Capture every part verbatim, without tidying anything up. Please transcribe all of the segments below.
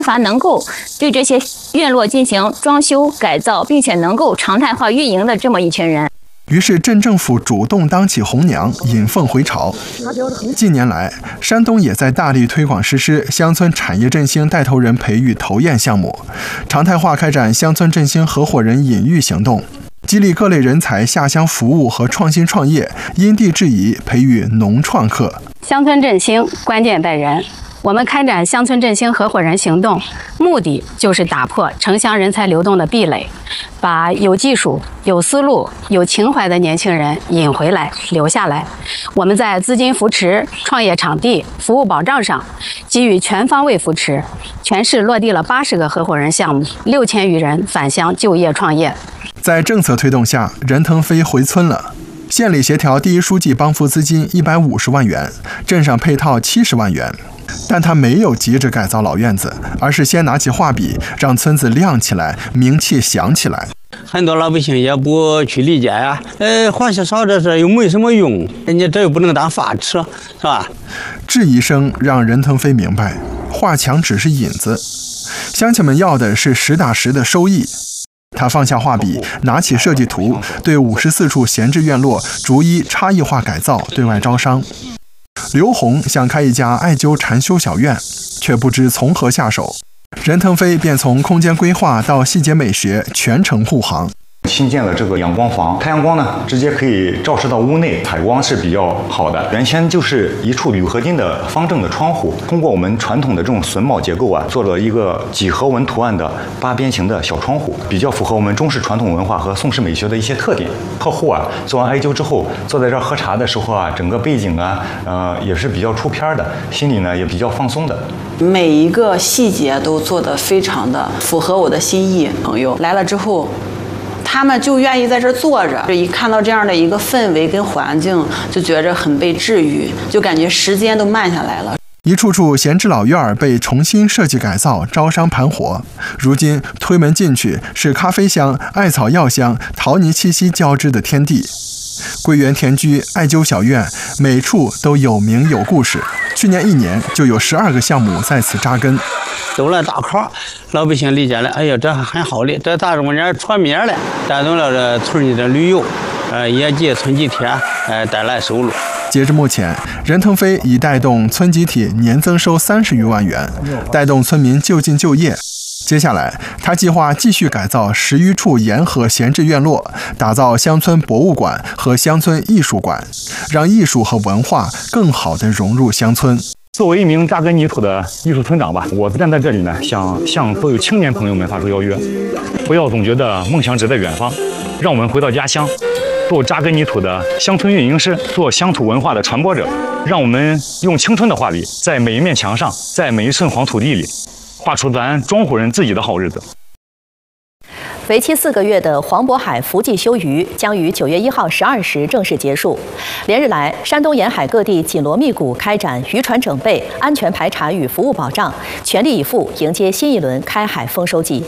法能够对这些院落进行装修改造，并且能够常态化运营的这么一群人。 于是镇政府主动当起红娘，引凤回巢。近年来，山东也在大力推广实施乡村产业振兴带头人培育投研项目，常态化开展乡村振兴合伙人引育行动，激励各类人才下乡服务和创新创业，因地制宜培育农创客。 乡村振兴关键在人。我们开展乡村振兴合伙人行动，目的就是打破城乡人才流动的壁垒，把有技术、有思路、有情怀的年轻人引回来、留下来。我们在资金扶持、创业场地、服务保障上给予全方位扶持，全市落地了八十个合伙人项目，六千余人返乡就业创业。 在政策推动下，任腾飞回村了。县里协调第一书记帮扶资金一百五十万元，镇上配套七十万元。但他没有急着改造老院子，而是先拿起画笔，让村子亮起来，名气响起来。 很多老百姓也不去理解呀，呃，画些啥这事又没什么用，人家这又不能当饭吃，是吧？ 质疑声让任腾飞明白，画墙只是引子，乡亲们要的是实打实的收益。他放下画笔，拿起设计图，对五十四处闲置院落逐一差异化改造，对外招商。刘红想开一家艾灸禅修小院，却不知从何下手。任腾飞便从空间规划到细节美学全程护航。 新建了这个阳光房，太阳光呢直接可以照射到屋内，采光是比较好的。原先就是一处铝合金的方正的窗户，通过我们传统的这种榫卯结构啊，做了一个几何纹图案的八边形的小窗户，比较符合我们中式传统文化和宋式美学的一些特点。客户啊做完艾灸之后，坐在这儿喝茶的时候啊，整个背景啊，呃也是比较出片的，心里呢也比较放松的。 每一个细节都做得非常的符合我的心意。朋友来了之后，他们就愿意在这儿坐着，一看到这样的一个氛围跟环境，就觉着很被治愈，就感觉时间都慢下来了。 一处处闲置老院被重新设计改造，招商盘活。如今推门进去是咖啡香、艾草药香、陶泥气息交织的天地。桂园田居、艾灸小院，每处都有名有故事。去年一年就有十二个项目在此扎根。 走了大考，老百姓理解了，哎呀，这很好的，这大中间传名了，带动了这村里的旅游，呃，也给村集体呃带来收入。 截至目前，任腾飞已带动村集体年增收三十余万元，带动村民就近就业。接下来，他计划继续改造十余处沿河闲置院落，打造乡村博物馆和乡村艺术馆，让艺术和文化更好地融入乡村。 作为一名扎根泥土的艺术村长吧，我站在这里呢，想向所有青年朋友们发出邀约：不要总觉得梦想只在远方，让我们回到家乡，做扎根泥土的乡村运营师，做乡土文化的传播者。让我们用青春的画笔，在每一面墙上，在每一寸黄土地里，画出咱庄户人自己的好日子。 为期四个月的黄渤海伏季休渔将于九月一号十二时正式结束。连日来，山东沿海各地紧锣密鼓开展渔船整备、安全排查与服务保障，全力以赴迎接新一轮开海丰收季。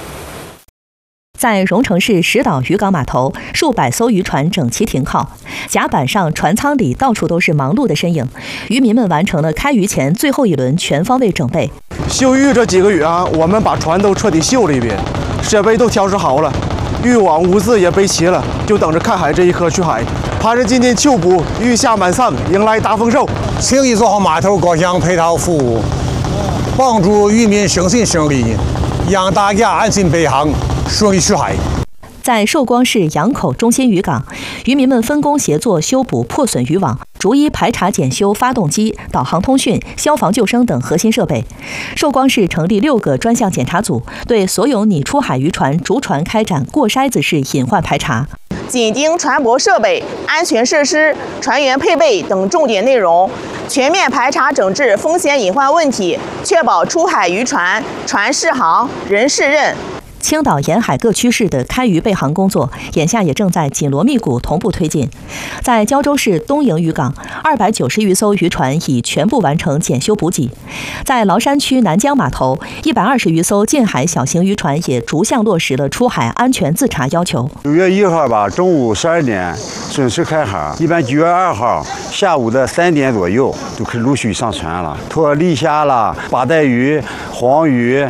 在荣城市石岛渔港码头，数百艘渔船整齐停靠，甲板上、船舱里到处都是忙碌的身影。渔民们完成了开渔前最后一轮全方位整备。 休渔这几个月啊，我们把船都彻底修了一遍，设备都调试好了，渔网、物资也备齐了，就等着开海这一刻去海。盼着今年秋捕鱼虾满仓，迎来大丰收。 轻易做好码头各项配套服务，帮助渔民生存胜利，让大家安心北航，顺利去海。 在寿光市杨口中心渔港，渔民们分工协作修补破损渔网，逐一排查检修发动机、导航通讯、消防救生等核心设备。寿光市成立六个专项检查组，对所有拟出海渔船逐船开展过筛子式隐患排查。 紧盯船舶设备、安全设施、船员配备等重点内容，全面排查整治风险隐患问题，确保出海渔船船适航、人适任。 青岛沿海各区市的开渔备航工作，眼下也正在紧锣密鼓同步推进。在胶州市东营渔港，二百九十余艘渔船已全部完成检修补给。在崂山区南江码头，一百二十余艘近海小型渔船也逐项落实了出海安全自查要求。 九月一号吧，中午十二点准时开航。一般九月二号下午的三点左右就可以陆续上船了。脱离虾啦、八带鱼、黄鱼。